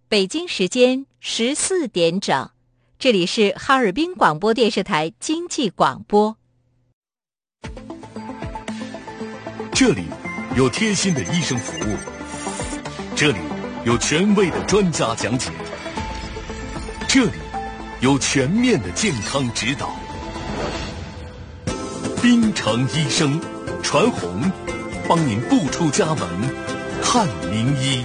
北京时间14点整，这里是哈尔滨广播电视台经济广播。 这里有贴心的医生服务，这里有权威的专家讲解，这里有全面的健康指导。滨城医生传红，帮您不出家门看名医。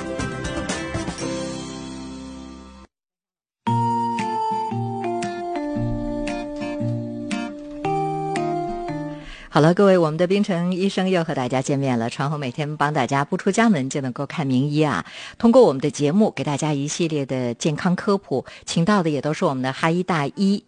好了，各位，我们的滨城医生又和大家见面了。传红每天帮大家不出家门就能够看名医啊。通过我们的节目，给大家一系列的健康科普，请到的也都是我们的哈医大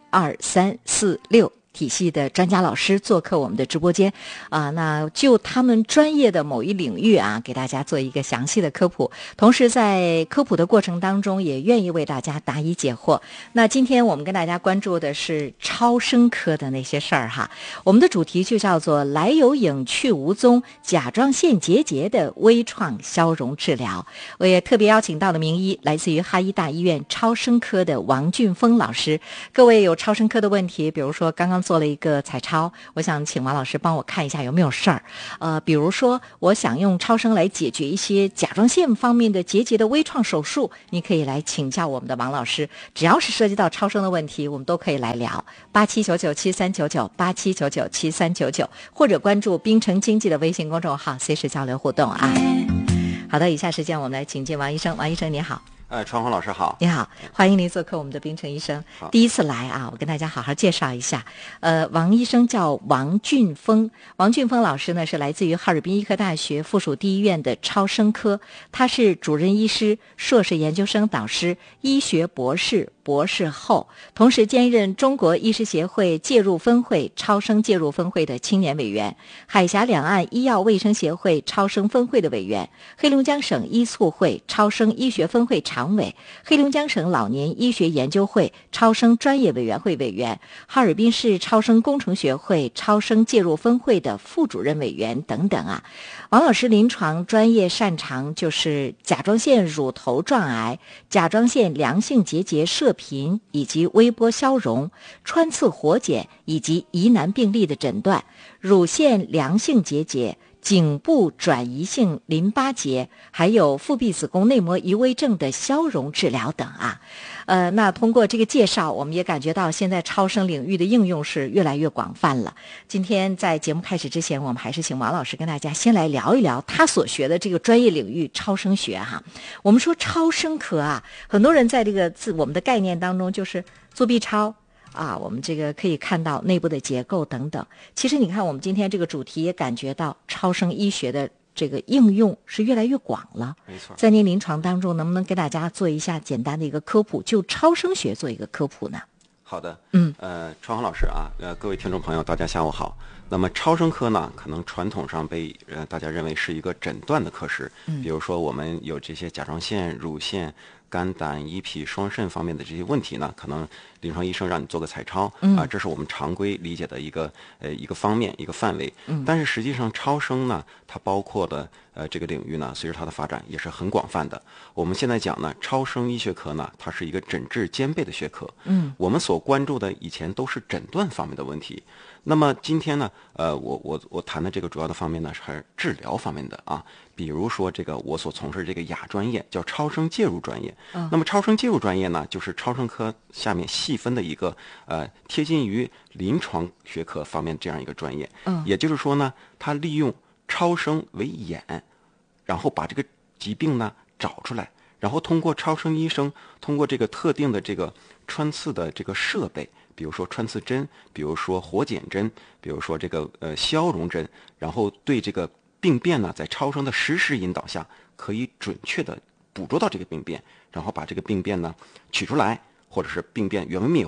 1、2、3、4、6体系的专家老师做客我们的直播间啊，那就他们专业的某一领域啊，给大家做一个详细的科普，同时在科普的过程当中也愿意为大家答疑解惑。那今天我们跟大家关注的是超声科的那些事儿哈，我们的主题就叫做来有影去无踪，甲状腺结节的微创消融治疗。我也特别邀请到了名医，来自于哈医大医院超声科的王俊峰老师。各位有超声科的问题，比如说刚刚做了一个彩超，我想请王老师帮我看一下有没有事儿。比如说我想用超声来解决一些甲状腺方面的结节的微创手术，你可以来请教我们的王老师。只要是涉及到超声的问题，我们都可以来聊。87997399 87997399，或者关注滨城经济的微信公众号，随时交流互动啊。好的，以下时间我们来请进王医生。王医生你好。 传红老师好。 你好，欢迎您做客我们的滨城医生。第一次来啊，我跟大家好好介绍一下。王医生叫王俊峰，王俊峰老师呢是来自于哈尔滨医科大学附属第一医院的超声科，他是主任医师、硕士研究生导师、医学博士、博士后，同时兼任中国医师协会介入分会超声介入分会的青年委员，海峡两岸医药卫生协会超声分会的委员，黑龙江省医促会超声医学分会常委，黑龙江省老年医学研究会超声专业委员会委员，哈尔滨市超声工程学会超声介入分会的副主任委员等等啊。王老师临床专业擅长就是甲状腺乳头状癌、甲状腺良性结节射频以及微波消融、穿刺活检以及疑难病例的诊断，乳腺良性结节、颈部转移性淋巴结，还有腹壁子宫内膜移位症的消融治疗等啊。那通过这个介绍，我们也感觉到现在超声领域的应用是越来越广泛了。今天在节目开始之前，我们还是请王老师跟大家先来聊一聊他所学的这个专业领域超声学哈。我们说超声科啊，很多人在这个我们的概念当中就是做 B 超啊，我们这个可以看到内部的结构等等。其实你看我们今天这个主题也感觉到超声医学的这个应用是越来越广了。 没错， 在您临床当中能不能给大家做一下简单的一个科普，就超声学做一个科普呢？ 好的。川红老师啊，各位听众朋友大家下午好。那么超声科呢，可能传统上被大家认为是一个诊断的科室，比如说我们有这些甲状腺、乳腺、肝胆、胰脾、双肾方面的这些问题呢，可能临床医生让你做个彩超啊，这是我们常规理解的一个方面一个范围。但是实际上超声呢，它包括的这个领域呢，随着它的发展也是很广泛的。我们现在讲呢，超声医学科呢，它是一个诊治兼备的学科。我们所关注的以前都是诊断方面的问题。那么今天呢，我谈的这个主要的方面呢，是治疗方面的啊。比如说这个我所从事这个亚专业叫超声介入专业。那么超声介入专业呢，就是超声科下面细分的一个贴近于临床学科方面这样一个专业。也就是说呢，它利用超声为眼，然后把这个疾病呢找出来，然后通过超声医生通过这个特定的这个穿刺的这个设备，比如说穿刺针，比如说活检针，比如说这个消融针，然后对这个病变呢，在超声的实时引导下，可以准确的捕捉到这个病变，然后把这个病变呢取出来，或者是病变原位灭活，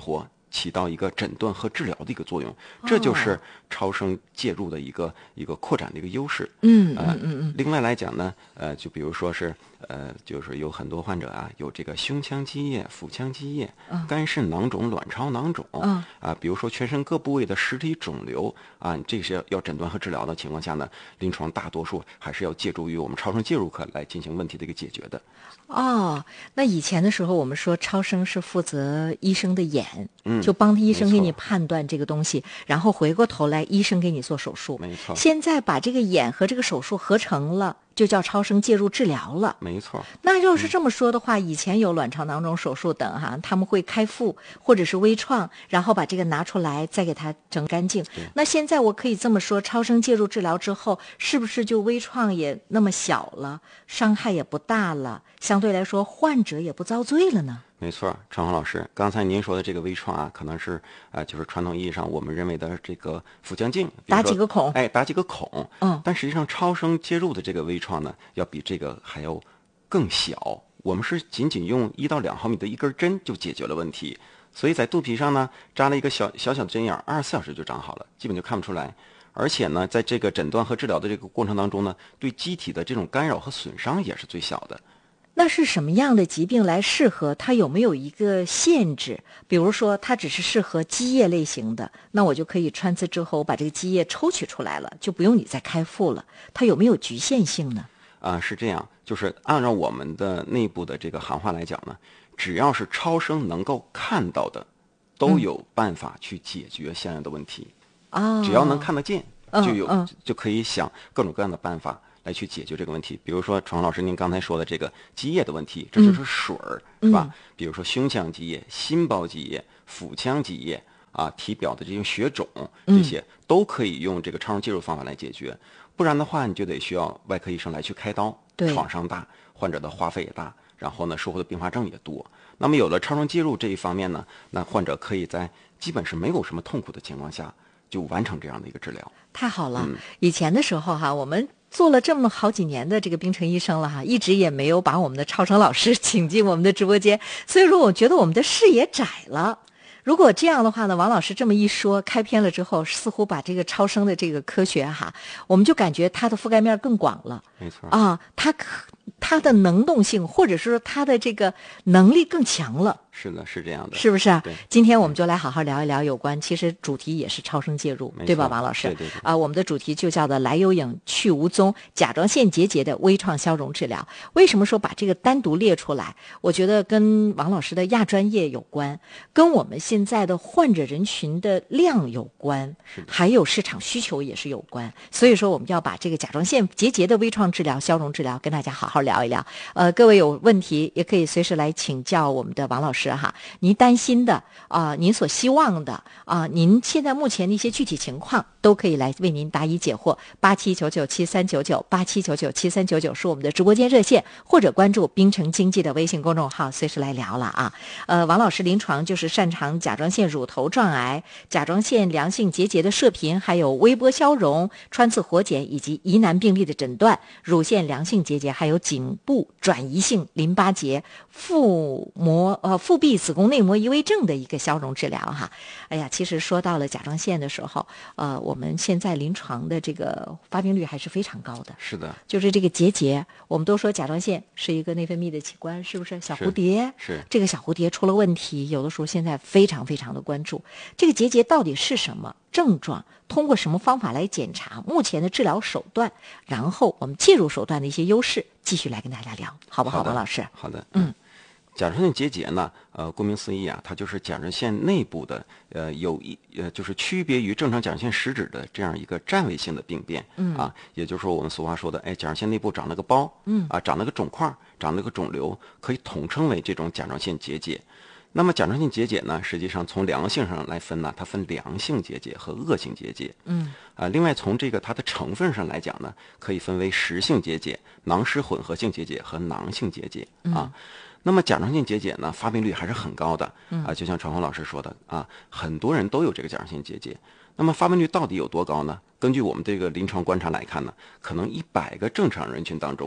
起到一个诊断和治疗的一个作用，这就是超声介入的一个扩展的一个优势。另外来讲呢，就比如说是就是有很多患者啊，有这个胸腔积液、腹腔积液、肝肾囊肿、卵巢囊肿比如说全身各部位的实体肿瘤这些要诊断和治疗的情况下呢，临床大多数还是要借助于我们超声介入科来进行问题的一个解决的。 那以前的时候我们说超声是负责医生的眼，就帮医生给你判断这个东西，然后回过头来医生给你做手术。 没错。 现在把这个眼和这个手术合成了，就叫超声介入治疗了。 没错。 那要是这么说的话，以前有卵巢囊肿手术等他们会开腹或者是微创，然后把这个拿出来再给它整干净。那现在我可以这么说，超声介入治疗之后，是不是就微创也那么小了，伤害也不大了，相对来说患者也不遭罪了呢？ 没错，常红老师，刚才您说的这个微创可能是就是传统意义上我们认为的这个腹腔镜， 打几个孔， 打几个孔。但实际上超声介入的这个微创呢，要比这个还要更小。我们是仅仅用1到2毫米的一根针就解决了问题，所以在肚皮上呢扎了一个小的针眼，24小时就长好了，基本就看不出来。而且呢，在这个诊断和治疗的这个过程当中呢，对机体的这种干扰和损伤也是最小的。 那是什么样的疾病来适合？它有没有一个限制？比如说它只是适合积液类型的，那我就可以穿刺之后把这个积液抽取出来了，就不用你再开腹了。它有没有局限性呢？ 是这样，就是按照我们的内部的这个行话来讲呢，只要是超声能够看到的，都有办法去解决相应的问题。只要能看得见，就可以想各种各样的办法来去解决这个问题。比如说传老师您刚才说的这个积液的问题，这就是水是吧？比如说胸腔积液、心包积液、腹腔积液体表的这些血肿，这些都可以用这个超声介入方法来解决。不然的话，你就得需要外科医生来去开刀，创伤大，患者的花费也大，然后呢，术后的并发症也多。那么有了超声介入这一方面呢，那患者可以在基本是没有什么痛苦的情况下，就完成这样的一个治疗。 太好了。以前的时候我们做了这么好几年的这个冰城医生了一直也没有把我们的超声老师请进我们的直播间，所以说我觉得我们的视野窄了。如果这样的话呢，王老师这么一说，开篇了之后，似乎把这个超声的这个科学我们就感觉它的覆盖面更广了。 没错它的能动性，或者说它的这个能力更强了。 是的，是这样的， 是不是对。 今天我们就来好好聊一聊有关，其实主题也是超声介入，对吧，王老师？ 对。 我们的主题就叫做来有影去无踪，甲状腺结节的微创消融治疗。为什么说把这个单独列出来？我觉得跟王老师的亚专业有关，跟我们现在的患者人群的量有关，还有市场需求也是有关。所以说我们要把这个甲状腺结节的微创治疗、消融治疗跟大家好好聊一聊。各位有问题也可以随时来请教我们的王老师您担心的您所希望的您现在目前的一些具体情况都可以来为您答疑解惑。87997399 87997399是我们的直播间热线，或者关注冰城经济的微信公众号，随时来聊了王老师临床就是擅长甲状腺乳头状癌、甲状腺良性结节的射频，还有微波消融、穿刺活检以及疑难病例的诊断，乳腺良性结节，还有颈部转移性淋巴结、腹壁子宫内膜移位症的一个消融治疗哎呀，其实说到了甲状腺的时候，我们现在临床的这个发病率还是非常高的。 是的， 就是这个结节，我们都说甲状腺是一个内分泌的器官，是不是？小蝴蝶是这个小蝴蝶出了问题，有的时候现在非常非常的关注这个结节到底是什么症状，通过什么方法来检查，目前的治疗手段，然后我们介入手段的一些优势，继续来跟大家聊，好不好，王老师？ 好的。甲状腺结节呢，顾名思义它就是甲状腺内部的就是区别于正常甲状腺实质的这样一个占位性的病变。也就是说我们俗话说的，甲状腺内部长了个包，长了个肿块，长了个肿瘤，可以统称为这种甲状腺结节。那么甲状腺结节呢，实际上从良性上来分呢，它分良性结节和恶性结节。另外从这个它的成分上来讲呢，可以分为实性结节、囊实混合性结节和囊性结节那么甲状腺结节呢，发病率还是很高的就像传红老师说的很多人都有这个甲状腺结节。那么发病率到底有多高呢？根据我们这个临床观察来看呢，可能100个正常人群当中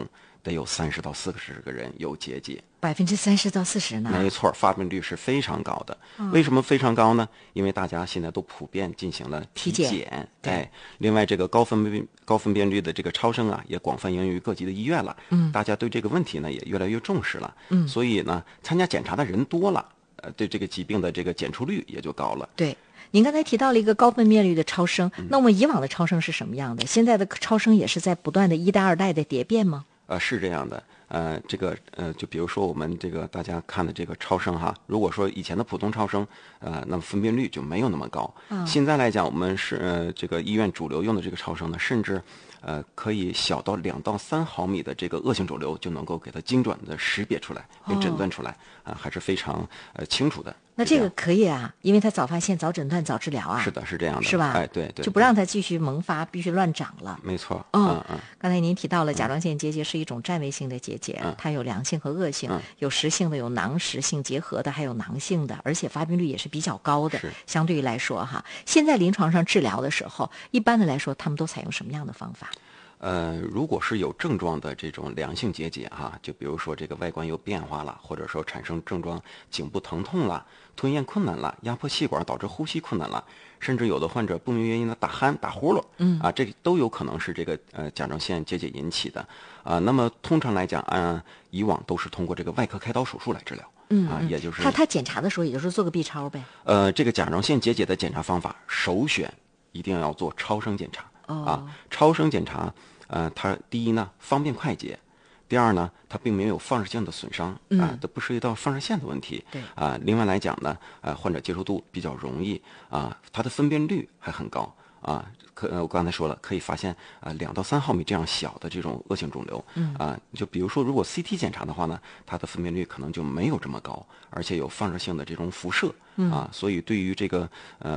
得有30到40个人有结节。 30%到40%呢？ 没错，发病率是非常高的。为什么非常高呢？因为大家现在都普遍进行了体检。另外这个高分辨率的这个超声啊，也广泛应用于各级的医院了。大家对这个问题呢也越来越重视了。所以呢，参加检查的人多了，对这个疾病的这个检出率也就高了。 对。您刚才提到了一个高分辨率的超声，那我们以往的超声是什么样的？现在的超声也是在不断的1代2代的叠变吗？ 是这样的。就比如说我们这个大家看的这个超声哈，如果说以前的普通超声，那么分辨率就没有那么高。现在来讲，我们是这个医院主流用的这个超声呢，甚至可以小到2到3毫米的这个恶性肿瘤就能够给它精准的识别出来，并诊断出来，还是非常清楚的。 那这个可以啊，因为它早发现、早诊断、早治疗啊。 是的，是这样的， 是吧？ 哎，对， 就不让它继续萌发，必须乱长了。 没错。 刚才您提到了甲状腺结节是一种占位性的结节，它有良性和恶性，有实性的，有囊实性结合的，还有囊性的，而且发病率也是比较高的。相对于来说哈，现在临床上治疗的时候，一般的来说，他们都采用什么样的方法？ 如果是有症状的这种良性结节哈，就比如说这个外观有变化了，或者说产生症状颈部疼痛了、吞咽困难了、压迫气管导致呼吸困难了，甚至有的患者不明原因的打鼾、打呼噜，这都有可能是这个甲状腺结节引起的。那么通常来讲，以往都是通过这个外科开刀手术来治疗。也就是他检查的时候，也就是做个 B 超呗。 这个甲状腺结节的检查方法，首选一定要做超声检查。超声检查。它第一呢方便快捷，第二呢它并没有放射性的损伤都不涉及到放射线的问题。另外来讲呢，患者接受度比较容易它的分辨率还很高我刚才说了，可以发现2到3毫米这样小的这种恶性肿瘤。就比如说如果 CT 检查的话呢，它的分辨率可能就没有这么高，而且有放射性的这种辐射所以对于这个